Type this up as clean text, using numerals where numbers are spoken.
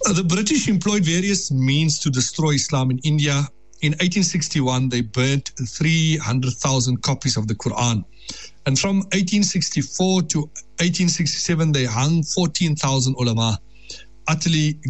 The British employed various means to destroy Islam in India. In 1861, they burnt 300,000 copies of the Quran. And from 1864 to 1867, they hung 14,000 ulama, utterly